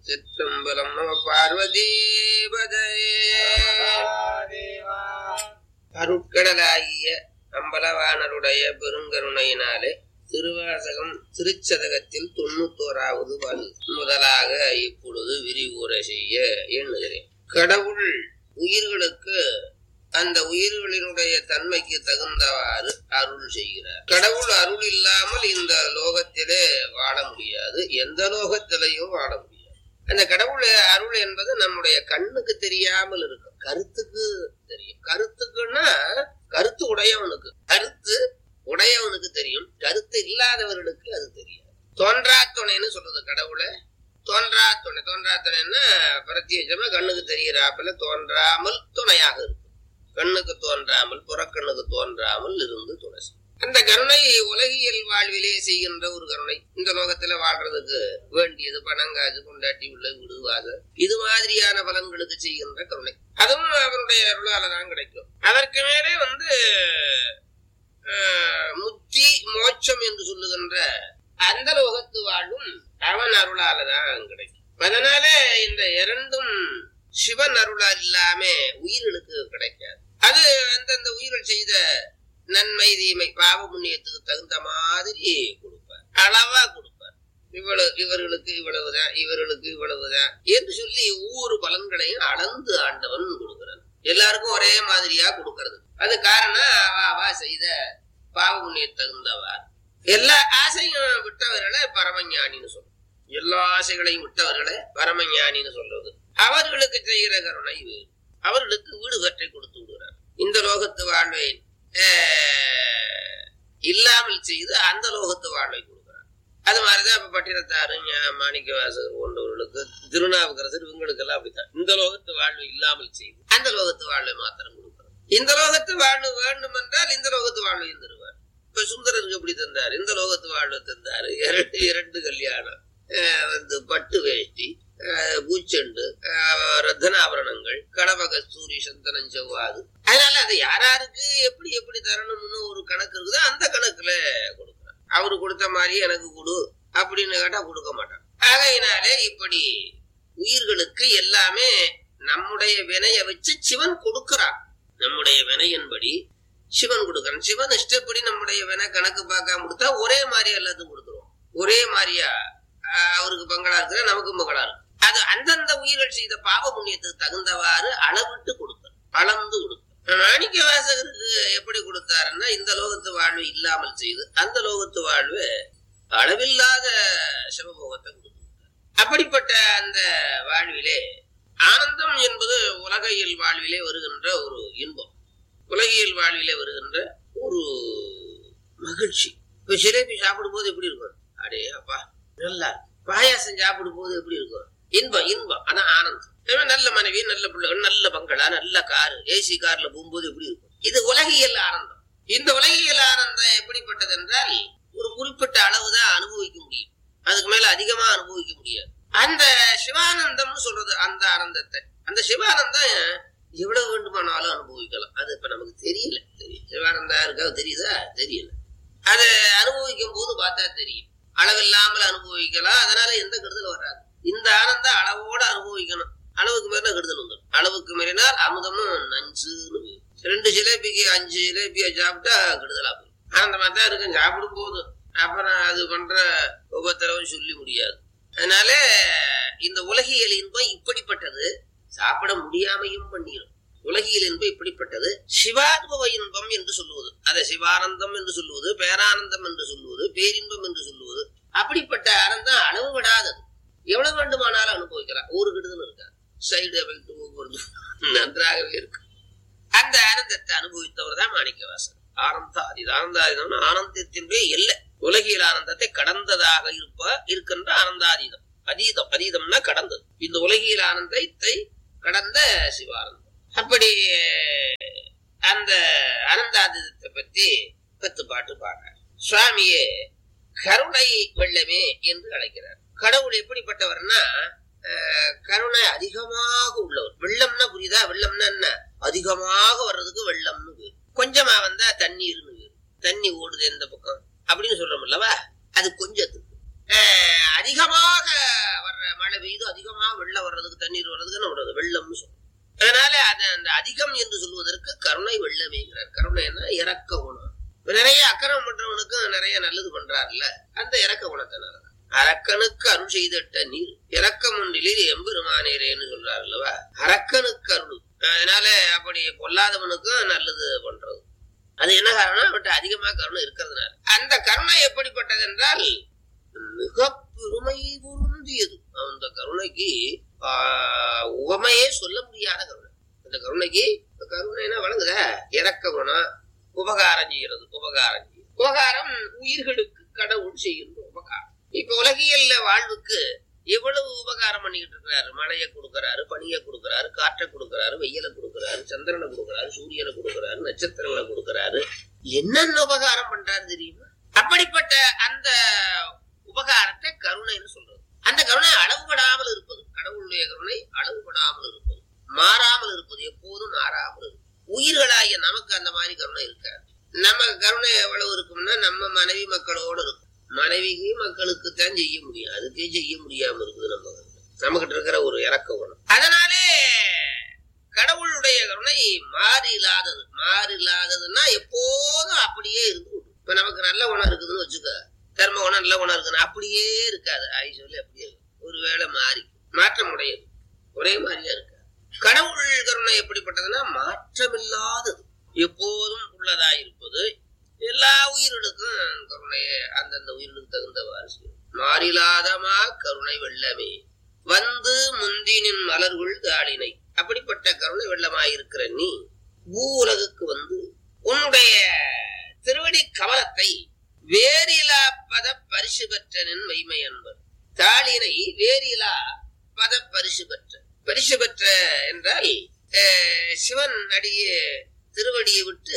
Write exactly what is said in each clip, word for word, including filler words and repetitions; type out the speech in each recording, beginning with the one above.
திருச்சிற்றம்பலம். நம பார்வதீபதே. அருட்கடலாகிய அம்பலவாணருடைய பெருங்கருணையினாலே திருவாசகம் திருச்சதகத்தில் தொண்ணூத்தோராவது பால் முதலாக இப்பொழுது விரிவுரை செய்ய எண்ணுகிறேன். கடவுள் உயிர்களுக்கு அந்த உயிர்களினுடைய தன்மைக்கு தகுந்தவாறு அருள் செய்கிறார். கடவுள் அருள் இல்லாமல் இந்த லோகத்திலே வாழ முடியாது, எந்த லோகத்திலையும் வாழ முடியாது. அந்த கடவுள் அருள் என்பது நம்முடைய கண்ணுக்கு தெரியாமல் இருக்கும், கருத்துக்கு தெரியும். கருத்துக்குன்னா கருத்து உடையவனுக்கு, கருத்து உடையவனுக்கு தெரியும், கருத்து இல்லாதவர்களுக்கு அது தெரியாது. தோன்றா துணைன்னு சொல்றது கடவுளை. தோன்றா துணை, தோன்றா துணைன்னா பிரத்யேகமா கண்ணுக்கு தெரிகிறாப்புல தோன்றாமல் துணையாக இருக்கும். கண்ணுக்கு தோன்றாமல் புறக்கண்ணுக்கு தோன்றாமல் இருந்து துணை. அந்த கருணை உலகியல் வாழ்விலே செய்கின்ற ஒரு கருணை. இந்த லோகத்துல வாழ்றதுக்கு வேண்டியது பணங்காது கொண்டாட்டி உள்ள விடுவாத இது மாதிரியான பலன்களுக்கு செய்கின்ற கருணை, அதுவும் அவருடைய அருளால தான் கிடைக்கும். அதற்கு மேலே வந்து முத்தி மோட்சம் என்று சொல்லுகின்ற அந்த லோகத்து வாழும் அவன் அருளாலதான் கிடைக்கும். அதனால இந்த இரண்டும் சிவன் அருளால் இல்லாம உயிர்களுக்கு கிடைக்காது. அது அந்தந்த உயிர்கள் செய்த நன்மை தீமை பாவ புண்ணியத்துக்கு தகுந்த மாதிரி கொடுப்பார், அளவா கொடுப்பார். இவ்வளவு இவர்களுக்கு இவ்வளவுதான், இவர்களுக்கு இவ்வளவுதான் என்று சொல்லி ஒவ்வொரு பலன்களையும் அளந்து ஆண்டவன் கொடுக்கிறான். எல்லாருக்கும் ஒரே மாதிரியா கொடுக்கறது. அது காரணம் அவாவா செய்த பாவ புண்ணிய தகுந்தவார். எல்லா ஆசையும் விட்டவர்களை பரமஞானின்னு சொல்றது. எல்லா ஆசைகளையும் விட்டவர்களை பரமஞானின்னு சொல்றது. அவர்களுக்கு செய்கிற கருணை அவர்களுக்கு வீடு கற்றை கொடுத்து விடுகிறார். இந்த லோகத்து வாழ்வை இல்லாமல் செய்து அந்த லோகத்து வாழ்வை கொடுக்கிறார். அது மாதிரிதான் இப்ப பட்டினத்தாரு மாணிக்க வாசகர் போன்றவர்களுக்கு, திருநாவுக்கரசர், இவங்களுக்கெல்லாம் அப்படித்தான். இந்த லோகத்து வாழ்வு இல்லாமல் செய்து அந்த லோகத்து வாழ்வை மாத்திரம் கொடுக்கிறார். இந்த லோகத்து வாழ்வு வேண்டும் என்றால் இந்த லோகத்து வாழ்வையும் தருவார். இப்ப சுந்தரருக்கு எப்படி தந்தார்? இந்த லோகத்து வாழ்வு தந்தாரு. இரண்டு இரண்டு கல்யாணம், வந்து பட்டு வேஷ்டி, பூச்செண்டு, ரத்தனாபரணங்கள், கடவக சூரி சந்தனம் செவ்வாது. அதனால அதை யாராருக்கு எப்படி எப்படி தரணும்னு ஒரு கணக்கு இருக்குதோ அந்த கணக்குல கொடுக்குறான். அவரு கொடுத்த மாதிரி எனக்கு கொடு அப்படின்னு கேட்டா கொடுக்க மாட்டான். ஆகையினாலே இப்படி உயிர்களுக்கு எல்லாமே நம்முடைய வினைய வச்சு சிவன் கொடுக்கிறான். நம்முடைய வினையின்படி சிவன் கொடுக்கறான். சிவன் இஷ்டப்படி நம்முடைய வினை கணக்கு பார்க்காம கொடுத்தா ஒரே மாதிரி எல்லாத்துக்கும் கொடுத்துருவோம். ஒரே மாதிரியா அவருக்கு பங்களா இருக்கிற நமக்கும் பங்களா இருக்கு. அது அந்தந்த உயிர்கள் செய்த பாவ புண்ணியத்துக்கு தகுந்தவாறு அளவிட்டு கொடுத்தார், அளந்து கொடுத்தார். மாணிக்க வாசகருக்கு எப்படி கொடுத்தாருன்னா இந்த லோகத்து வாழ்வு இல்லாமல் செய்து அந்த லோகத்து வாழ்வு அளவில்லாத சிவபோகத்தை கொடுத்தார். அப்படிப்பட்ட அந்த வாழ்விலே ஆனந்தம் என்பது உலகியல் வாழ்விலே வருகின்ற ஒரு இன்பம், உலகியல் வாழ்விலே வருகின்ற ஒரு மகிழ்ச்சி. இப்ப சிலேபி சாப்பிடும் போது எப்படி இருக்கும்? அடே அப்பா நல்லா. பாயாசம் சாப்பிடும் போது எப்படி இருக்கும்? இன்பம் இன்பம் அதான் ஆனந்தம். நல்ல மனைவி, நல்ல பிள்ளைகள், நல்ல பங்களா, நல்ல காரு, ஏசி கார்ல போகும்போது எப்படி இருக்கும்? இது உலகியல் ஆனந்தம். இந்த உலகியல் ஆனந்தம் எப்படிப்பட்டது என்றால் ஒரு குறிப்பிட்ட அளவுதான் அனுபவிக்க முடியும், அதுக்கு மேல அதிகமா அனுபவிக்க முடியாது. அந்த சிவானந்தம்னு சொல்றது அந்த ஆனந்தத்தை, அந்த சிவானந்தம் எவ்வளவு வேண்டுமானாலும் அனுபவிக்கலாம். அது இப்ப நமக்கு தெரியல. தெரியும் சிவானந்தம் இருக்கா தெரியுதா? தெரியல. அதை அனுபவிக்கும் போது பார்த்தா தெரியும். அளவில்லாமல் அனுபவிக்கலாம், அதனால எந்த கெடுதல் வராது. இந்த ஆனந்தம் அளவோட அனுபவிக்கணும். அளவுக்கு மேல கெடுதல் வந்துடும். அளவுக்கு மீறினால் அமுதமும் நஞ்சுன்னு. ரெண்டு ஜிலேபிக்கு அஞ்சு ஜிலேபியா சாப்பிட்டா கெடுதலா போகும். ஆனந்தமா தான் இருக்கும் சாப்பிடும் போது, அப்புறம் அது பண்ற உபத்திரவும் சொல்லி முடியாது. அதனால இந்த உலகியல் இன்பம் இப்படிப்பட்டது, சாப்பிட முடியாமையும் பண்ணிடும். உலகியல் இன்பம் இப்படிப்பட்டது. சிவானுபவ இன்பம் என்று சொல்லுவது, அதை சிவானந்தம் என்று சொல்லுவது, பேரானந்தம் என்று சொல்லுவது, பேரின்பம் என்று சொல்லுவது. அப்படிப்பட்ட ஆனந்தம் அளவு விடாதது, எவ்வளவு வேண்டுமானாலும் அனுபவிக்கலாம். ஒரு கெடுதல் இருக்கா, சைடு எஃபெக்ட் ஒவ்வொரு நன்றாகவே இருக்கு. அந்த ஆனந்தத்தை அனுபவித்தவர் தான் மாணிக்கவாசகர். ஆனந்தாதி ஆனந்தாதீதம் ஆனந்தத்தின்பே இல்லை. உலகியல் ஆனந்தத்தை கடந்ததாக இருப்ப இருக்கின்ற ஆனந்தாதீதம். அதீதம், அதீதம்னா கடந்தது. இந்த உலகியல் ஆனந்தத்தை கடந்த சிவானந்தம். அப்படி அந்த ஆனந்தாதீதத்தை பத்தி பத்து பாட்டு பாடுறார். சுவாமியே கருணை வெள்ளமே என்று அழைக்கிறார். கடவுள் எப்படிப்பட்டவர்னா கருணை அதிகமாக உள்ளவர். வெள்ளம்னா புரியுதா? வெள்ளம்னா என்ன? அதிகமாக வர்றதுக்கு வெள்ளம்னு, கொஞ்சமா வந்தா தண்ணீர்னு, தண்ணி ஓடுது எந்த பக்கம் அப்படின்னு சொல்றோம் அல்லவா? அது கொஞ்சத்துக்கு அதிகமாக வர்ற மழை பெய்து அதிகமா வெள்ளம் வர்றதுக்கு தண்ணீர் வர்றதுக்கு என்ன பண்றது? வெள்ளம்னு சொல்றோம். அதனால அது அந்த அதிகம் என்று சொல்வதற்கு கருணை வெள்ளமேங்கிறார். கருணைன்னா இறக்க குணம். நிறைய அக்கறம் பண்றவனுக்கு நிறைய நல்லது பண்றாருல்ல, அந்த இறக்க குணத்தினால அரக்கனுக்கு அருள் செய்தட்ட நீர் இறக்கம் ஒன்றிலே எம்பெருமானேரேன்னு சொல்றாரு அல்லவா. அரக்கனுக்கு அருள். அதனால அப்படி பொல்லாதவனுக்கும் நல்லது பண்றது. அது என்ன காரணம்? அவன்கிட்ட அதிகமா கருணை இருக்கிறதுனால. அந்த கருணை எப்படிப்பட்டது என்றால் மிக பெருமை பொருந்தியது. அந்த கருணைக்கு ஆஹ் உவமையே சொல்ல முடியாத கருணை. அந்த கருணைக்கு கருணைனா வழங்குத இறக்க குணம், உபகாரம் செய்யறது. உபகாரம் செய்யும் உபகாரம் உயிர்களுக்கு கடவுள் செய்கின்ற உபகாரம். இப்ப உலகியல்ல வாழ்வுக்கு எவ்வளவு உபகாரம் பண்ணிக்கிட்டு இருக்கிறாரு. மழையை கொடுக்கறாரு, பனியை கொடுக்கறாரு, காற்றை கொடுக்கறாரு, வெயிலை கொடுக்கறாரு, சந்திரனை கொடுக்கறாரு, சூரியனை கொடுக்கறாரு, நட்சத்திரங்களை கொடுக்கறாரு. என்னென்ன உபகாரம் பண்றாரு தெரியுமா? அப்படிப்பட்ட அந்த உபகாரத்தை கருணைன்னு சொல்றது. அந்த கருணை அளவுபடாமல் இருப்பது. கடவுளுடைய கருணை அளவுபடாமல் இருப்பது, மாறாமல் இருப்பது, எப்போதும் மாறாமல் இருப்பது. உயிர்களாகிய நமக்கு அந்த மாதிரி கருணை இருக்காது. நம்ம கருணை எவ்வளவு இருக்கும்னா நம்ம மனைவி மக்களோடு இருக்கும். மனைவிக்கு மக்களுக்கு தான் செய்ய முடியும், அதுக்கே செய்ய முடியாம இருக்குது. நம்ம நம்ம கிட்ட இருக்கிற ஒரு இறக்க குணம். அதனாலே கடவுளுடைய கருணை மாறி இல்லாதது. மாறி இல்லாததுன்னா எப்போதும் அப்படியே இருக்கு. இப்ப நமக்கு நல்ல குணம் இருக்குதுன்னு வச்சுக்க, தர்ம குணம் நல்ல குணம் இருக்குன்னு அப்படியே இருக்காது. ஆய் சொல்லி அப்படியே ஒருவேளை மாறி மாற்றம் உடையது, ஒரே மாதிரியா இருக்காது. கடவுள் கருணை எப்படிப்பட்டதுன்னா மாற்றமில்லாதது, எப்போதும் உள்ளதாயிருப்பது. எல்லா உயிர்களுக்கும் கருணையை அந்தந்த உயிர்களுக்கு தகுந்தவாறு செய்யும். மாறிலாதமா கருணை வெள்ளமே வந்து முந்தினின் மலர்கள் தாளினை. அப்படிப்பட்ட கருணை வெள்ளமாயிருக்கிற நீ பூ உலகுக்கு வந்து உன்னுடைய திருவடி கமலத்தை வேறிலா பத பரிசு பெற்றனின் மெய்மை என்பர். தாளினை வேறிலா பத பரிசு பெற்ற. பரிசு பெற்ற என்றால் சிவன் அடிய திருவடியை விட்டு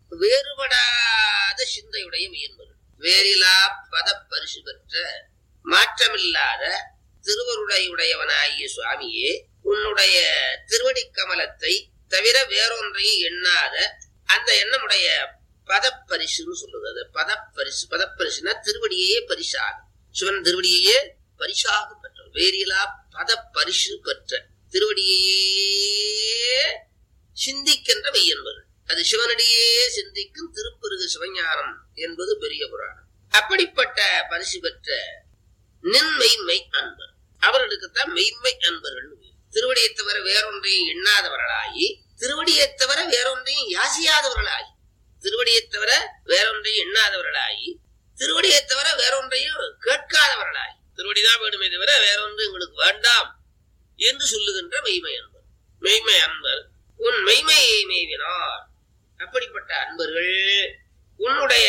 வேறுபடாத சிந்தையுடைய மெய்யன்பர்கள். வேறிலா பத பரிசு பெற்ற மாற்றமில்லாத திருவருடையுடையவனாகிய சுவாமியே, உன்னுடைய திருவடி கமலத்தை தவிர வேறொன்றையும் எண்ணாத அந்த எண்ணமுடைய பதப்பரிசுன்னு சொல்றது. அது பதப்பரிசு. பதப்பரிசுனா திருவடியே பரிசாக, சிவன் திருவடியே பரிசாக பெற்ற. வேறிலா பத பரிசு பெற்ற திருவடியே சிந்திக்கின்ற மெய்யன்பர்கள். அது சிவனடியே சிந்திக்கும் திருப்பெருகு சிவஞானம் என்பது பெரிய புராணம். அப்படிப்பட்ட பரிசு பெற்ற நின் மெய்மை அன்பர், அவர்களுக்குத்தான் மெய்மை அன்பர்கள். திருவடியை தவிர வேறொன்றையும் எண்ணாதவர்களாகி, திருவடியை தவிர வேறொன்றையும் யாசியாதவர்களாகி, திருவடியை தவிர வேறொன்றையும் எண்ணாதவர்களாகி, திருவடியை தவிர வேறொன்றையும் கேட்காதவர்களாகி, திருவடிதான் வேண்டுமே தவிர வேறொன்று எங்களுக்கு வேண்டாம் என்று சொல்லுகின்ற மெய்மை அன்பர். மெய்மை அன்பர் உன் மெய்மையை மேவினார். அப்படிப்பட்ட அன்பர்கள் உன்னுடைய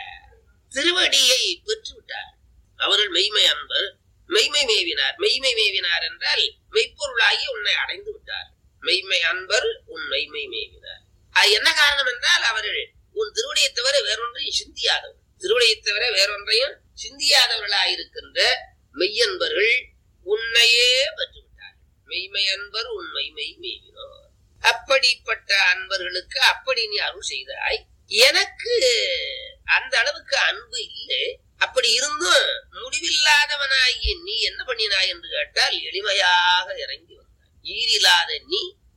திருவடியை பெற்று விட்டார்கள். அவர்கள் மெய்மை அன்பர் மெய்மை மேவினார். மெய்மை மேவினார் என்றால் மெய்ப்பொருளாகி உன்னை அடைந்து விட்டார். மெய்மை அன்பர் உன் மெய்மை மேவினார். அது என்ன காரணம் என்றால் அவர்கள் உன் திருவடியை தவிர வேறொன்றையும் சிந்தியாதவர். திருவடியை தவிர வேறொன்றையும் சிந்தியாதவர்களாயிருக்கின்ற மெய்யன்பர்கள் உன்னையே பெற்று விட்டார்கள். மெய்மை அன்பர் உன் மெய்மை மேவினார். அப்படிப்பட்ட அன்பர்களுக்கு அப்படி நீ அருள் செய்தாய். எனக்கு அந்த அளவுக்கு அன்பு இல்லை. அப்படி இருந்தும் முடிவில்லாதவனாகி நீ என்ன பண்ணினாய் என்று கேட்டால் எளிமையாக இறங்கி வந்தாய். ஈரில்லாத நீ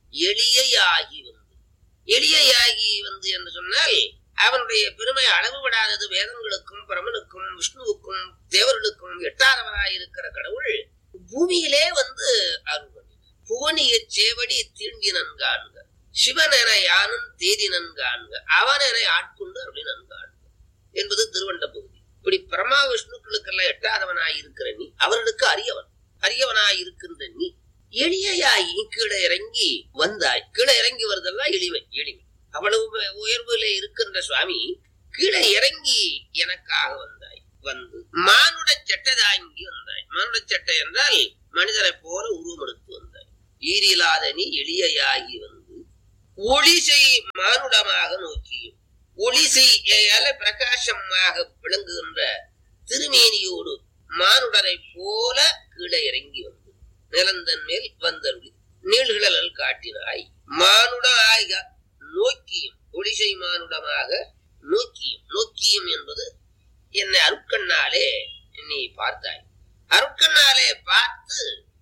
எளியாகி வந்து. எளியாகி வந்து என்று சொன்னால் அவனுடைய பெருமை அளவுபடாதது. வேதங்களுக்கும் பரமனுக்கும் விஷ்ணுவுக்கும் தேவர்களுக்கும் எட்டாதவனாயிருக்கிற கடவுள் பூமியிலே வந்து அருள் பண்ணினார். புவனிய சேவடி தீண்டி நன்கான்க, சிவனென யானும் தேதி நன்கான்க, அவனென ஆட்கொண்டு அப்படி நன்கான்க என்பது திருவண்ட பகுதி. இப்படி பரமா விஷ்ணுக்களுக்கெல்லாம் எட்டாதவனாய் இருக்கிற நீ அவர்களுக்கு அரியவன். அரியவனாய் இருக்கின்ற நீ எளியாய் கீழே இறங்கி வந்தாய். கீழே இறங்கி வருதெல்லாம் எளிமை. எளிமை அவ்வளவு உயர்வுல இருக்கின்ற சுவாமி கீழே இறங்கி எனக்காக வந்தாய். வந்து மானுட சட்டை தாங்கி வந்தாய். மானுட சட்டை என்றால் மனிதரை போல உருவம் எடுத்து வந்தாய். ஈரில்லாத நீ எளியாகி வந்து ஒளிசை மானுடமாக நோக்கியும் ஒளிசையால பிரகாசமாக விளங்குகின்ற திருமேனியோடு மானுடரை போல கீழே இறங்கி வந்து நிலந்தன் மேல் வந்தருளி நீள்கிழல் காட்டினாய். மானுட ஆய்க நோக்கியும் ஒளிசை மானுடமாக நோக்கியும். நோக்கியும் என்பது என்னை அருட்கண்ணாலே நீ பார்த்தாய். அருட்கண்ணாலே பார்த்து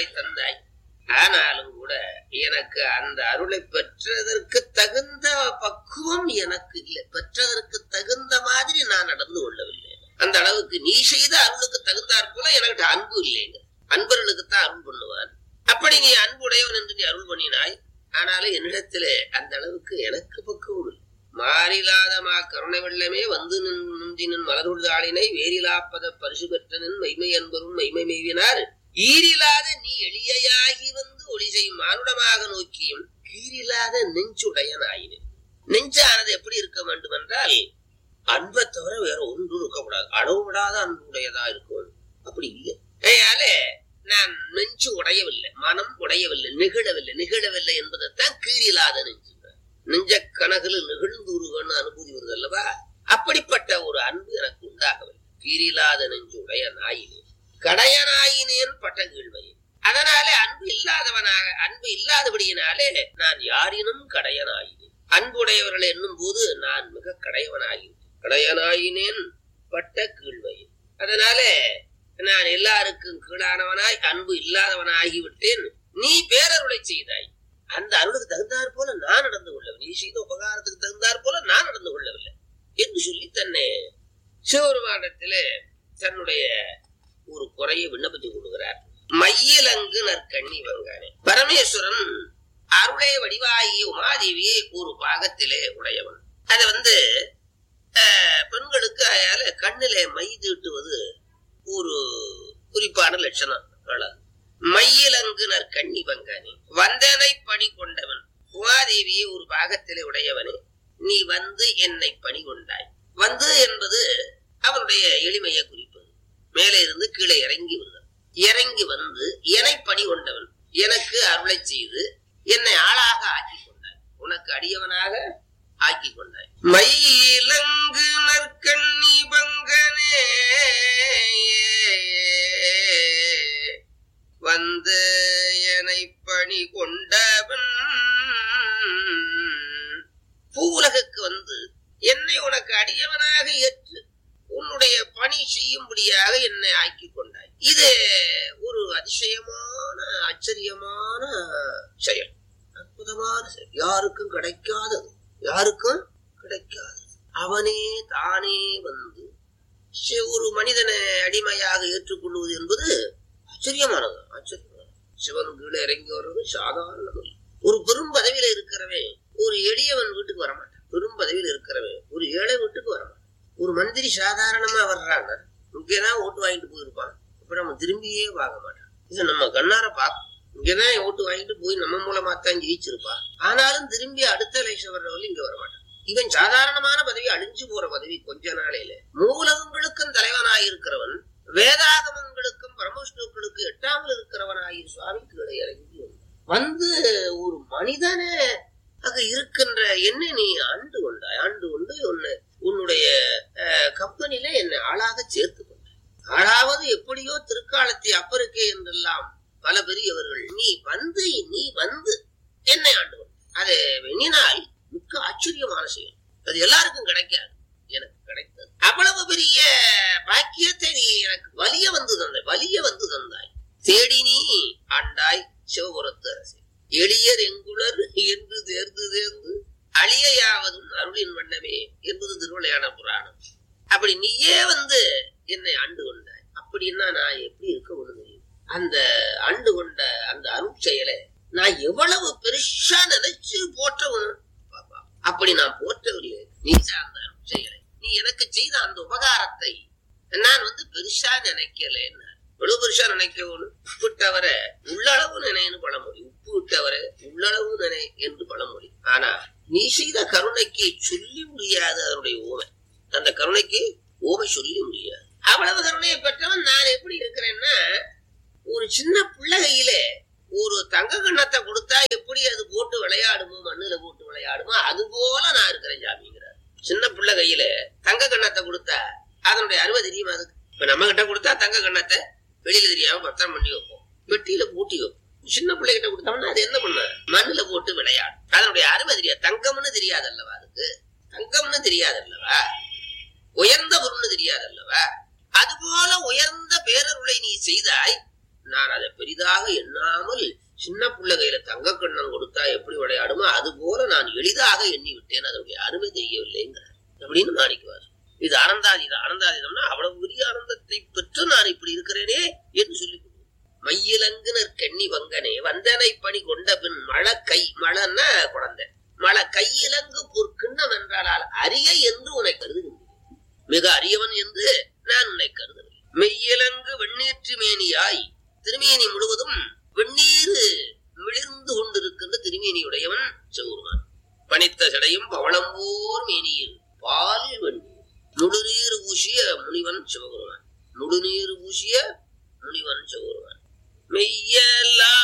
அருளை தந்தாய். ஆனாலும் கூட எனக்கு அந்த அருளை பெற்றதற்கு தகுந்த பக்குவம் எனக்கு இல்லை. பெற்றதற்கு தகுந்த மாதிரி நான் நடந்து கொள்ளவில்லை. அந்த அளவுக்கு நீ செய்த அருளுக்கு தகுந்தாற் போல எனக்கு அன்பு இல்லைங்க. அன்பர்களுக்குத்தான் அருள் பண்ணுவான். அப்படி நீ அன்புடையவன் என்று நீ அருள் பண்ணினாய். ஆனாலும் என்னிடத்திலே அந்த அளவுக்கு எனக்கு பக்குவம் இல்லை. மாறிலாத மா கருணை வெள்ளமே வந்து நின்றின் மலருள் ஆளினை வேறிலாப்பத பரிசு பெற்றனின் மெய்மை என்பரும் மெய்மை மெய்வினார் ஈரிலாத நீ எளியாகி வந்து ஒளி செய்யும் மானுடமாக நோக்கியும் கீரிலாத நெஞ்சுடையனாயினே. நெஞ்சானது எப்படி இருக்க வேண்டும் என்றால் அன்பை தவிர வேற ஒன்று இருக்கக்கூடாது. அளவு விடாத அன்புடையதா இருக்கும். அப்படி இல்லை. அதனால நான் நெஞ்சு உடையவில்லை, மனம் உடையவில்லை, நிகழவில்லை. நிகழவில்லை என்பதைத்தான் கீரிலாத நெஞ்சு. நெஞ்ச கணக்குல நிகழ்ந்துருகன்னு அனுபூதி வருது அல்லவா? அப்படிப்பட்ட ஒரு அன்பு எனக்கு உண்டாகவில்லை. கீரிலாத நெஞ்சு உடைய நாயினே கடையனாயினேன் பட்ட கீழ்மையே. அதனாலே அன்பு இல்லாதவனாக அன்பு இல்லாதபடியினாலே நான் யாரினும் கடையனாயினேன். அன்புடையவர்கள் என்னும் போது நான் மிக கடையவனாயினேன். கடையனாயினேன் பட்ட கீழ்மையே. அதனாலே நான் எல்லாருக்கும் கீழானவனாய் அன்பு இல்லாதவனாகிவிட்டேன். நீ பேரருளை செய்தாய். அந்த அருளுக்கு தகுந்தாற் போல நான் நடந்து கொள்ளவில்லை. நீ செய்த உபகாரத்துக்கு தகுந்தாற் போல நான் நடந்து கொள்ளவில்லை என்று சொல்லி தன்னை சிவபெருமானிடத்திலே தன்னுடைய ஒரு குறையை விண்ணப்பித்துக் கொள்கிறார். மையிலங்கு நற்கண்ணி வங்கானே. பரமேஸ்வரன் அருளே வடிவாகிய உமாதேவியை ஒரு பாகத்திலே உடையவன். அதை வந்து பெண்களுக்கு அயால கண்ணிலே மை தீட்டுவது ஒரு குறிப்பான லட்சணம். மையிலங்கு நற்கண்ணி பங்கானே வந்தனை பணி கொண்டவன். உமாதேவியை ஒரு பாகத்திலே உடையவனே, நீ வந்து என்னை பணி கொண்டாய். வந்து என்பது அவனுடைய எளிமையை குறிப்பது. மேலே இருந்து கீழே இறங்கி வருதல். இறங்கி வந்து என்னை பணி கொண்டவன், எனக்கு அருளை செய்து என்னை ஆளாக ஆக்கி கொண்டாய், உனக்கு அடியவனாக ஆக்கி கொண்டாய். மயிலங்கு நற்கண்ணி பங்கனே வந்து என்னை பணி கொண்டவன். பூவுலகுக்கு வந்து என்னை உனக்கு அடியவனாக ஏற்று உன்னுடைய பணி செய்யும்படியாக என்னை ஆக்கி கொண்டாய். இது ஒரு அதிசயமான ஆச்சரியமான செயல், அற்புதமான செயல். யாருக்கும் கிடைக்காதது, யாருக்கும் கிடைக்காதது. அவனே தானே வந்து ஒரு மனிதனை அடிமையாக ஏற்றுக்கொள்வது என்பது ஆச்சரியமானது. ஆச்சரியமானது. சிவன் கீழே இறங்கி வர்றது சாதாரணம். ஒரு பெரும் பதவியில இருக்கிறவன் ஒரு எளியவன் வீட்டுக்கு வரமாட்டான். பெரும் பதவியில இருக்கிறவன் ஒரு ஏழை வீட்டுக்கு வரமாட்டான். ஒரு மந்திரி சாதாரணமா வர்றாங்க, இங்கேதான் ஓட்டு வாங்கிட்டு போயிருப்பான். இப்ப நம்ம திரும்பியே பார்க்க மாட்டான். இது நம்ம கண்ணார பார்க்க, இங்கதான் ஓட்டு வாங்கிட்டு போய் நம்ம மூலமா தான் ஜெயிச்சிருப்பான். ஆனாலும் திரும்பி அடுத்த எலெக்ஷன் வர்றவர்கள் இங்க வரமாட்டான். இவன் சாதாரணமான பதவி, அழிஞ்சு போற பதவி. கொஞ்ச நாளையில மூலகங்களுக்கும் தலைவனாயிருக்கிறவன், வேதாகமங்களுக்கும் பரமவிஷ்ணுக்களுக்கு எட்டாமல் இருக்கிறவனாகி சுவாமிக்கு இறங்கி வந்து ஒரு மனிதனே அங்க இருக்கின்ற என்னை நீ ஆண்டு கொண்டாய். ஆண்டு கொண்டு உன்னை உன்னுடைய கம்பெனில என்னை ஆளாக சேர்த்து கொண்டாய். ஆளாவது எப்படியோ திருக்காலத்தை அப்பருக்கே என்றெல்லாம் பல பெரியவர்கள். நீ வந்து நீ வந்து என்னை ஆண்டு கொண்டாய். அது எண்ணினால் மிக்க ஆச்சரியமான செயல். அது எல்லாருக்கும் கிடைக்காது, எனக்கு கிடைத்தது. அவ்வளவு பெரிய பாக்கியத்தை நீ எனக்கு வலிய வந்து தந்தாய், வலிய வந்து தந்தாய். தேடி நீ ஆண்டாய் சிவபுரத்து அரசே. எளியர் எங்குளர் என்று தேர்ந்து தேர்ந்து அழியாவதும் அருளின் வண்ணமே என்பது திருவிளையாட புராணம். அப்படி நீயே வந்து என்னை ஆண்டு கொண்டாய். அப்படின்னா நான் எப்படி இருக்க முடியும்? அந்த ஆண்டு கொண்ட அந்த அருள் செயலை நான் எவ்வளவு பெருசா நினைச்சு போற்றவனும் அப்படி நான் போற்றவில்லை. நீ அந்த அருள் செயலை, நீ எனக்கு செய்த அந்த உபகாரத்தை நான் வந்து பெருசா நினைக்கல. எவ்வளவு பெருசா நினைக்கணும்? உப்பு விட்டவர உள்ளளவு நினைன்னு பழமொழி, உப்பு விட்டவர உள்ளளவு நினை என்று பழமொழி. ஆனா நீ செய்த கருணைக்கு சொல்லி முடியாது அதனுடைய ஓமை. அந்த கருணைக்கு ஓமை சொல்லி முடியாது. அவ்வளவு கருணையை பெற்றவன் நான் எப்படி இருக்கிறேன்னா, ஒரு சின்ன பிள்ளை கையில ஒரு தங்க கண்ணத்தை கொடுத்தா எப்படி அது போட்டு விளையாடுமோ, மண்ணுல போட்டு விளையாடுமோ, அது போல நான் இருக்கிறேன் சாமிங்கிறார். சின்ன பிள்ளை கையில தங்க கண்ணத்தை கொடுத்தா அதனுடைய அருமை தெரியுமா? அதுக்கு இப்ப நம்ம கிட்ட கொடுத்தா தங்க கண்ணத்தை வெளியில தெரியாம பத்திரம் பண்ணி வைப்போம், பெட்டியில பூட்டி வைப்போம். சின்ன பிள்ளை கிட்ட கொடுத்தோம்னா அது என்ன பண்ண, மண்ணுல போட்டு விளையாடும். அதனுடைய அருமை தெரியாது. தங்கம்னு தெரியாது அல்லவா? அதுக்கு தங்கம்னு தெரியாது அல்லவா? உயர்ந்த பொருள்னு தெரியாது அல்லவா? அதுபோல உயர்ந்த பேரருளை நீ செய்தாய். நான் அதை பெரிதாக எண்ணாமல் சின்ன பிள்ளை கையில தங்க கண்ணம் கொடுத்தா எப்படி விளையாடுமோ அது போல நான் எளிதாக எண்ணி விட்டேன், அதனுடைய அருமை தெரியவில்லைங்கிறார் அப்படின்னு மாணிக்கவாசகர். இது ஆனந்தாதீதம். ஆனந்தாதீதம்னா அவ்வளவு பெரிய ஆனந்தத்தை பெற்று நான் இப்படி இருக்கிறேனே என்று சொல்லி மையிலங்குனர் கண்ணி வங்கனே வந்தனை பணி கொண்ட பின் மழை கை மழைன்னா குழந்தை மழை கையிலங்கு பொற்கிண்ணம் என்றால் அரிய என்று உன்னை கருதுகின்றேன், மிக அரியவன் என்று நான் உன்னை கருதுகிறேன். மெய்யிலங்கு வெண்ணீற்று மேனியாய் திருமேனி முழுவதும் வெந்நீர் மிளிர்ந்து கொண்டிருக்கின்ற திருமேனியுடையவன் சிவபெருமான். பனித்த சடையும் பவளம்போர் மேனியில் பால் வெந்நீர் முழுநீர் பூசிய முனிவன் சிவபெருமான். முழுநீர் பூசிய முனிவன் சிவபெருமான். மெய்யலா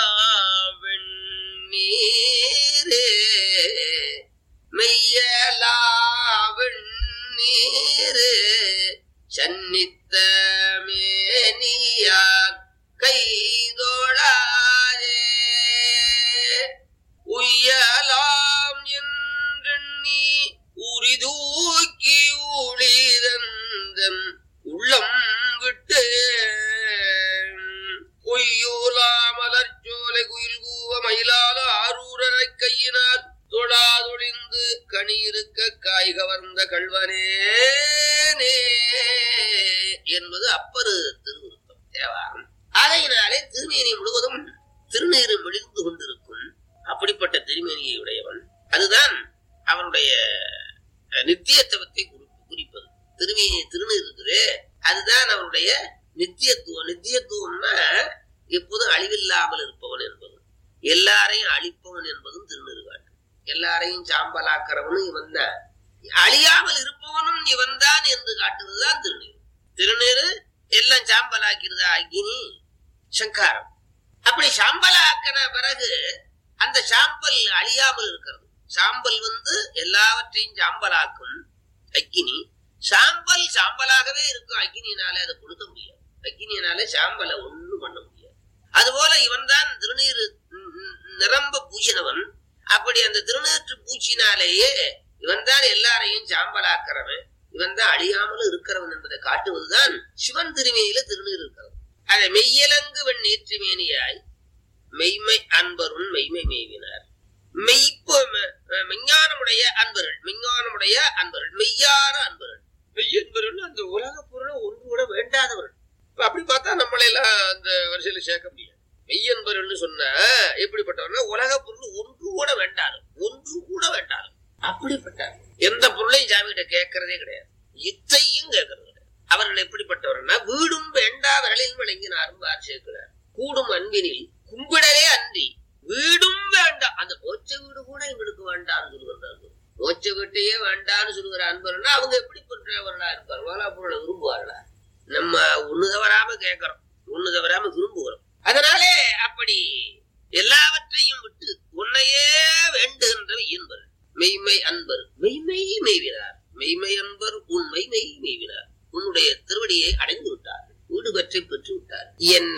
வெண்ணீரே மெய்யலா வெண்ணீரே சன்னித்த மேனியார் கைதோளாரே உய்யலாம் என்றெண்ணி உரிதூக்கி ஊழிதந்தம் உள்ளம் விட்டு பொய்யோலா மலர்ச்சோலை குயில் கூவ மயிலால ஆரூரரை கையினால் தொழாதொழிந்து கனி இருக்க காய் கவர்ந்த கல்வனே என்பது அப்பரு திருவிருத்தம் தேவாரம். ஆகையினாலே திருமேனி முழுவதும் திருநீரு விழிந்து கொண்டிருக்கும் அப்படிப்பட்ட திருமேனியை உடையவன். அதுதான் அவனுடைய நித்தியத்துவத்தை குறிப்பது. திருமேனி திருநீர் இருக்குதே அதுதான் அவனுடைய நித்தியத்துவம். நித்தியத்துவம்னா எப்போதும் அழிவில்லாமல் இருப்பவன் என்பது, எல்லாரையும் அழிப்பவன் என்பதும் திருநீர் காட்டு. எல்லாரையும் சாம்பலாக்கிறவனும் இவன் தான், அழியாமல் இருப்பவனும் இவன் தான் என்று காட்டுவதுதான் திருநீர். திருநீர் எல்லாம் சாம்பலாக்கிறதா அக்னி சங்காரம். அப்படி சாம்பலாக்கின பிறகு அந்த சாம்பல் அழியாமல் இருக்கிறது. சாம்பல் வந்து எல்லாவற்றையும் சாம்பலாக்கும் அக்னி. சாம்பல் சாம்பலாகவே இருக்கும். அக்னியினாலே அதை கொடுக்க முடியாது. அக்னியினாலே சாம்பலை ஒண்ணும் பண்ண முடியாது. அதுபோல இவன் தான் திருநீர் நிரம்ப பூசினவன். அப்படி அந்த திருநீற்று பூச்சினாலேயே இவன் தான் எல்லாரையும் சாம்பலாக்கிறவன், இவன் தான் அழியாமல் இருக்கிறவன் என்பதை காட்டுவதுதான் சிவன் திருமேனியில திருநீர் இருக்கிறது. அதை மெய்யலங்கு வெண் நீற்று மேனியாய் மெய்மை அன்பருன் மெய்மை மேவினார். மெய்ப்பு மெஞ்ஞானமுடைய அன்பர்கள் மெஞ்ஞானமுடைய அன்பர்கள் மெய்யான அன்பர்கள். மெய்யன்பர்கள் அந்த உலக பொருளை ஒன்று கூட வேண்டாதவர்கள். இப்ப அப்படி பார்த்தா நம்மளை எல்லாம் அந்த வரிசையில சேர்க்க முடியாது. மெய்யன்பர்கள் சொன்ன எப்படிப்பட்டவர்கள் உலக பொருள் ஒன்று கூட வேண்டாலும் ஒன்று கூட வேண்டாலும் அப்படிப்பட்ட எந்த பொருளையும் சாமிகிட்ட கேட்கறதே கிடையாது, இத்தையும் கேட்கறது கிடையாது. அவர்கள் எப்படிப்பட்டவர்கள்னா வீடும் வேண்டா விரலில் விளங்கினாரும் சேர்க்கிறார். கூடும் அன்பினில் கும்பிடவே அன்றி வீடும் வேண்டாம். அந்த மோட்ச வீடு கூட எங்களுக்கு வேண்டாம்னு சொல்லுகிறார்கள். மோட்ச வீட்டையே வேண்டான்னு சொல்லுகிற அன்பர்கள்னா அவங்க எப்படிப்பட்டவர்களா இருப்பார்களா? பொருளை விரும்புவார்களா? நம்ம ஒண்ணு தவறாம கேட்கிறோம், ஒண்ணு தவறாம விரும்புகிறோம். அதனாலே அப்படி எல்லாவற்றையும் விட்டு உன்னையே வேண்டுகின்ற என்பர் மெய்மை அன்பர் மெய்மை மெய்வினார். மெய்மை அன்பர் உண்மை மெய் மெய்வினார். உன்னுடைய திருவடியை அடைந்து விட்டார், வீடு பற்றி பெற்று விட்டார். என்ன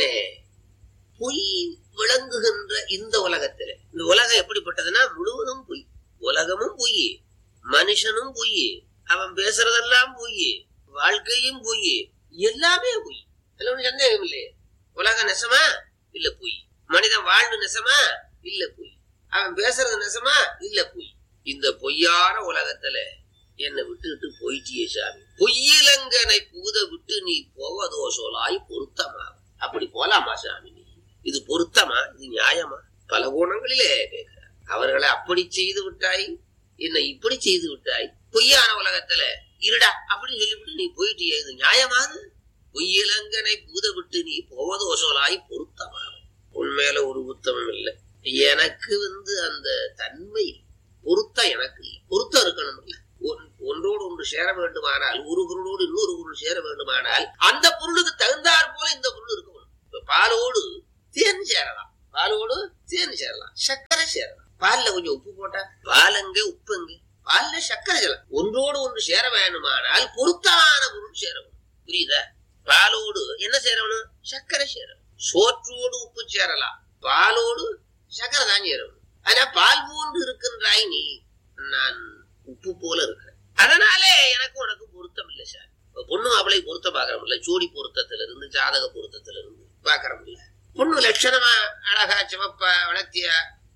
பொய் விளங்குகின்ற இந்த உலகத்துல, இந்த உலகம் எப்படிப்பட்டதுன்னா முழுவதும் பொய். உலகமும் பொய், மனுஷனும் பொய், அவன் பேசுறதெல்லாம் பொய், வாழ்க்கையும் பொய், எல்லாமே பொய். அதுல ஒண்ணு சந்தேகம் இல்லையே. உலகம் நெசமா இல்ல பொய், மனிதன் வாழ்வு நெசமா இல்ல பொய், அவன் பேசுறது நெசமா இல்ல பொய். இந்த பொய்யான உலகத்துல என்னை விட்டுவிட்டு போயிட்டியே சாமி, பொய்யிலங்கனை பூத விட்டு நீ போவதோ சொலாய் பொருத்தமா. அப்படி போலாமா சாமி? நீ இது பொருத்தமா? இது நியாயமா? பல கோணங்களிலே கேட்கிறார். அவர்களை அப்படி செய்து விட்டாய், என்னை இப்படி செய்து விட்டாய், பொய்யான உலகத்துல இருடா அப்படின்னு சொல்லிவிட்டு நீ போயிட்டியே, இது நியாயமாது? பொய்யிலங்கனை பூத விட்டு நீ போவதோ சொலாய் பொருத்தமா. உண்மையில ஒரு புத்தமும் இல்லை. எனக்கு வந்து அந்த தன்மை பொருத்தம் எனக்கு இல்லை. பொருத்தம் இருக்கணும் இல்லை. ஒன்றோடு ஒன்று சேர வேண்டுமானால், ஒரு பொருளோடு இன்னொரு பொருள் சேர வேண்டுமானால் அந்த பொருளுக்கு தகுந்தாற் போல இந்த பொருள் இருக்க வேணும். இப்ப பாலோடு தேன் சேரலாம், பாலோடு தேன் சேரலாம், சர்க்கரை சேரலாம். பால்ல கொஞ்சம் உப்பு போட்டா பால் எங்க உப்பு எங்க, பால்ல சர்க்கரை சேரலாம். ஒன்றோடு ஒன்று சேர வேண்டுமானால் பொருத்தமான பொருள் சேரணும். புரியுதா? பாலோடு என்ன சேரணும்? சர்க்கரை சேரணும். சோற்றோடு உப்பு சேரலாம், பாலோடு சர்க்கரை தான் சேரணும். ஆனா பால் போன்று இருக்கின்றாய் நீ, நான் உப்பு போல இருக்கிறேன். அதனாலே எனக்கு உனக்கு பொருத்தம் இல்லை சார். பொண்ணு அவளை பொருத்த பாக்குறோம்ல, ஜோடி பொருத்தத்துல இருந்து, ஜாதக பொருத்தத்துல இருந்து, பாக்குறோம்ல. பொண்ணு லட்சணமா அழகா சிவப்பா வளர்த்திய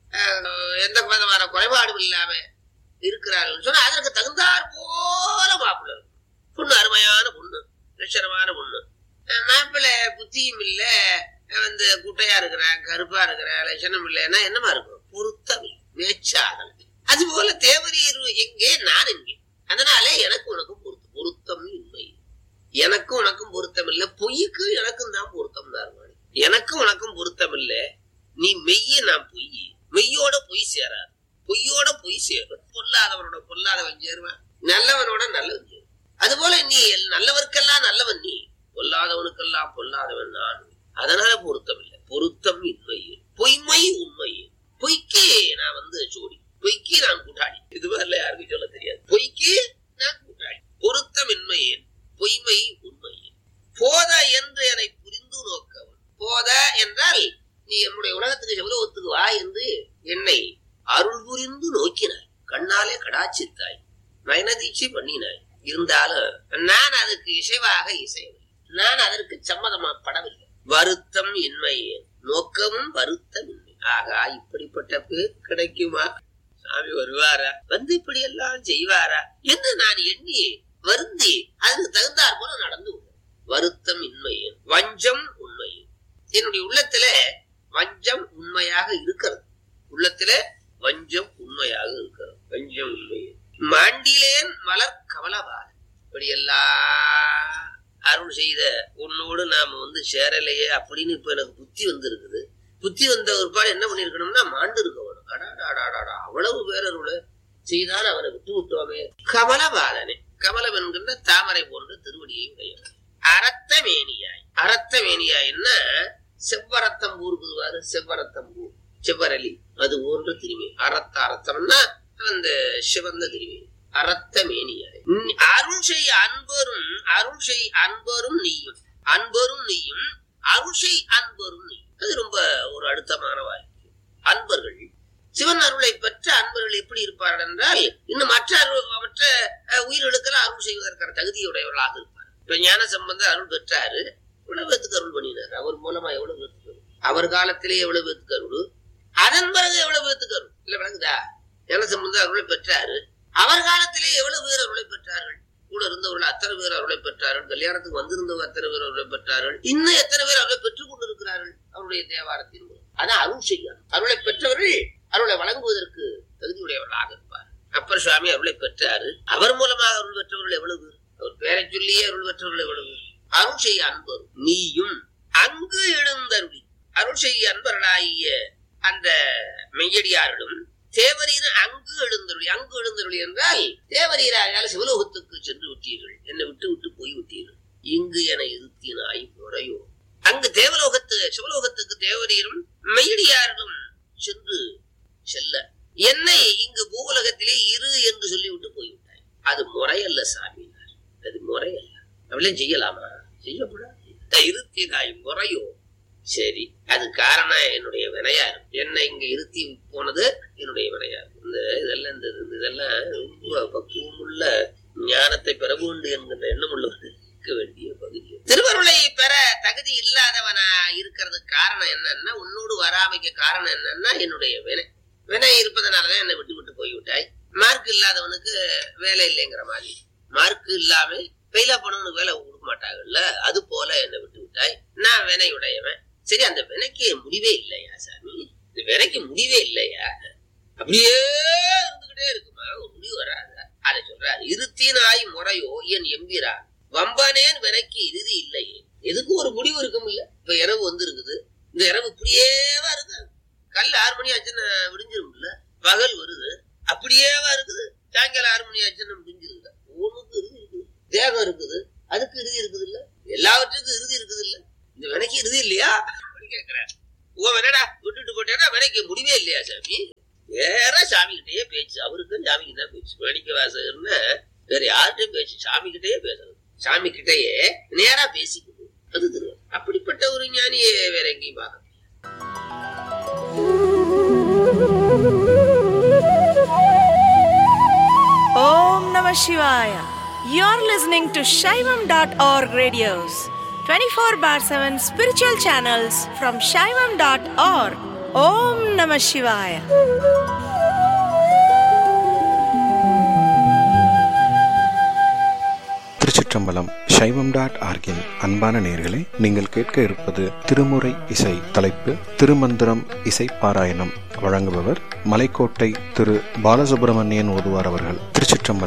எந்த விதமான குறைபாடும் இல்லாம இருக்கிறார்கள் சொன்னா அதற்கு தகுந்தாற் போல மாப்பிள்ளை. பொண்ணு அருமையான பொண்ணு, லட்சணமான பொண்ணு. மாப்பிள்ளை புத்தியும் இல்ல, வந்து குட்டையா இருக்கிற, கருப்பா இருக்கிற, லட்சணம் இல்லைன்னா என்னமா இருக்கும்? பொருத்தம் மேச்சாகல. அது போல தேவரீர் எங்கே, நான் எங்கே? அதனால எனக்கு உனக்கும் பொருத்தம் பொருத்தம் உண்மை. எனக்கும் உனக்கும் பொருத்தம் இல்ல, பொய்க்கு எனக்கும் தான் பொருத்தம் தான். எனக்கும் உனக்கும் பொருத்தம் இல்ல, நீ மெய்ய நான் பொய், மெய்யோட பொய் சேராது, பொய்யோட பொய் சேரும். பொல்லாதவனோட பொல்லாதவன் சேருவான், நல்லவனோட நல்லவன் சேரும். அது போல நீ நல்லவருக்கெல்லாம் நல்லவன் நீ, பொல்லாதவனுக்கெல்லாம் பொல்லாதவன் நான். அதனால பொருத்தம் இல்லை, பொருத்தம் இன்மையில் பொய்மை உண்மையில். பொய்க்கு நான் வந்து சோடி, பொய்க்கு நான் கூட்டாளி. இது மாதிரில யாருக்கும் சொல்ல தெரியாது. பொய்க்கு நான் கூட்டாளி, பொருத்தம் இன்மையில் பொய்மை உண்மையில். போத என்று என்னை புரிந்து நோக்கவன். போத என்றால் நீ என்னுடைய உலகத்துக்கு செவ்வளவுத்துக்கு வா என்று என்னை அருள் புரிந்து நோக்கினாய், கண்ணாலே கடாச்சித்தாய், நயனதீட்சை பண்ணினாய். இருந்தாலும் நான் அதுக்கு இசைவாக இசையவில்லை, நான் அதற்கு சம்மதமா படவில்லை. வருத்தம் இன்மையே நோக்கமும் வருத்தம் இன்மை. ஆகா, இப்படிப்பட்ட பேர் கிடைக்குமா? சாமி வருவாரா, வந்து இப்படி எல்லாம் செய்வாரா என்று நான் எண்ணி வருந்தி அதுக்கு தகுந்தாற் போல நடந்து விடும். வருத்தம் இன்மையே வஞ்சம் உண்மையே. என்னுடைய உள்ளத்துல வஞ்சம் உண்மையாக இருக்கிறது, உள்ளத்துல வஞ்சம் உண்மையாக இருக்கிறது, வஞ்சம் உண்மையே. மாண்டிலேன் மலர் கமலவாள். இப்படியெல்லாம் அருள் செய்த உன்னோடு நாம வந்து சேரலையே அப்படின்னு இப்ப எனக்கு புத்தி வந்து இருக்குது. புத்தி வந்த ஒரு பாடு என்ன பண்ணிருக்கணும்னா மாண்டு இருக்கணும். அடாடாடாடா, அவ்வளவு பேரருள செய்தான் அவனை விட்டு விட்டோமே. கமலவாளனே, கமலம் என்கின்ற தாமரை போன்ற திருவடியை உடையவன். அரத்த மேனியாய், அரத்த மேனியாய்ன்னா செவ்வரத்தம் ஊருக்குவாரு, செவ்வரத்தம்பூ, செவ்வரளி, அது போன்ற திரும்பி. அரத்த அரத்தம்னா அந்த சிவந்த திரும்பி. அரத்த மேனியாய் அருள் செய் அன்பரும், அருள் செய் அன்பரும் நீயும், அன்பரும் நீயும், அருள் செய் அன்பரும் நீயும். அது ரொம்ப ஒரு அழுத்தமான வாக்கியம். அன்பர்கள் சிவன் அருளை பெற்ற அன்பர்கள் எப்படி இருப்பார்கள் என்றால் இன்னும் மற்ற அருள் மற்ற உயிர்களுக்கெல்லாம் அருள் செய்வதற்கான தகுதியுடையவர்களாக இருப்பார். இப்ப ஞான சம்பந்த அருள் பெற்றாரு, எவ்வளவு பேத்துக்கு அருள் பண்ணினார், அவர் மூலமா எவ்வளவு பேத்துக்கு அருள், அவர் காலத்திலே எவ்வளவு பேத்துக்கு அருள், அதன் பிறகு எவ்வளவு பேத்துக்கு அருள் இல்ல விளங்குதா? ஞான சம்பந்த அருளை பெற்றாரு, அவர் காலத்திலே எவ்வளவு பேர் அருளை பெற்றார்கள், கூட இருந்தவர்கள் அத்தனை பேர் அருளை பெற்றார்கள், கல்யாணத்துக்கு வந்திருந்தவங்க அத்தனை பேர் அருளை பெற்றார்கள், இன்னும் எத்தனை பேர் அருளை பெற்றுக் கொண்டிருக்கிறார்கள் அவருடைய தேவாரத்தின் மூலம். அதான் அருள் செய்யும். அருளை பெற்றவர்கள் அருளை வழங்குவதற்கு தகுதியுடையவர்களாக இருப்பார். அப்பர் சுவாமி அருளை பெற்றாரு, அவர் மூலமாக அருள் பெற்றவர்கள் எவ்வளவு பேர், அவர் பேரை சொல்லியே அருள் பெற்றவர்கள் எவ்வளவு பேர். அருள் செய்ய அன்பர் நீயும் அங்கு எழுந்தருளி. அருள் செய்ய அன்பர்களாகிய அந்த மெய்யடியார்களும் தேவரீர் அங்கு எழுந்தருளி. அங்கு எழுந்தருளி என்றால் தேவரீராயால் சிவலோகத்துக்கு சென்று விட்டீர்கள், என்னை விட்டு விட்டு போய் விட்டீர்கள். இங்கு என இருத்தினாய் முறையோ. அங்கு தேவலோகத்து சிவலோகத்துக்கு தேவரீரும் மெய்யடியார்களும் சென்று செல்ல என்னை இங்கு பூவுலகத்திலே இரு என்று சொல்லிவிட்டு போய்விட்டாய். அது முறையல்ல சாமியார், அது முறையல்ல. அவளையும் செய்யலாமா? செய்யக்கூடாது. இருத்தினாய் முறையோ. சரி, அது காரணம் என்னுடைய வினையார். என்னை இங்க இருத்தி போனது என்னுடைய வினையார். இந்த இதெல்லாம் இந்த இதெல்லாம் ரொம்ப பக்குவமுள்ள ஞானத்தை பெற வேண்டும் என்கின்ற எண்ணம் உள்ளவர்கள் இருக்க வேண்டிய பகுதி. திருவருளை பெற தகுதி இல்லாதவனா இருக்கிறதுக்கு காரணம் என்னன்னா, உன்னோடு வராமைக்கு காரணம் என்னன்னா என்னுடைய வினை. வினை இருப்பதனாலதான் என்னை விட்டு விட்டு போய்விட்டாய். மார்க் இல்லாதவனுக்கு வேலை இல்லைங்கிற மாதிரி, மார்க் இல்லாம பெயிலா போனவனுக்கு வேலை கொடுக்க மாட்டாங்கல்ல, அது போல என்னை விட்டு விட்டாய். நான் வினை உடையவன். சரி, அந்த வினைக்கு முடிவே இல்லையா சாமி? இந்த வினைக்கு முடிவே இல்லையா? அப்படியே இருந்துகிட்டே இருக்குமா, ஒரு முடிவு வராத? அதை சொல்றாரு. இருத்தினாய் முறையோ என் எம்பிரா வம்பானேன் வினைக்கு இறுதி இல்லையே. எதுக்கு ஒரு முடிவு இருக்கும் இல்ல? இப்ப இரவு வந்து இருக்குது, இந்த இரவு இப்படியேவா இருக்கு. கல் ஆறு மணி ஆச்சுன்னு விடிஞ்சிரும் இல்ல, பகல் வருது அப்படியேவா இருக்குது. சாயங்காலம் ஆறு மணி ஆச்சுன்னு விடிஞ்சிருக்குல்ல. ஒண்ணுக்கு இறுதி இருக்குது, தேகம் இருக்குது, அதுக்கு இறுதி இருக்குது இல்ல, எல்லாவற்றுக்கும் இறுதி இருக்குது இல்ல. இந்த வினைக்கு இறுதி இல்லையா கேட்கிறேன். ஓ வேணடா விட்டுட்டு போட்டேன்னா வினைக்கு முடிவே இல்லையா சாமி? வேற சாமி கிட்டேயே பேச்சு, அவருக்கும் சாமி கிட்ட பேச்சு. மாணிக்க வாசகர்னு வேற யார்கிட்டயும் பேச்சு, சாமி கிட்டேயே பேசுறது. சாமி கிட்டேயே நேரா பேசிக்குது, அது திருவள்ளுவர். அப்படிப்பட்ட ஒரு ஞானியை வேற எங்கேயும் பார்க்க முடியாது. Om Namah Shivaya. You're listening to Shaivam dot org radios, twenty-four bar seven spiritual channels from shaivam dot org. Om Namah Shivaya. திருச்சிற்றம்பலம். சைவம் டாட் ஆர்கின் அன்பான நேயர்களே, நீங்கள் கேட்க இருப்பது திருமுறை இசை. தலைப்பு திருமந்திரம் இசை பாராயணம். வழங்குபவர் மலைக்கோட்டை திரு பாலசுப்ரமணியன் ஓதுவார் அவர்கள். திருச்சிற்றம்பலம்.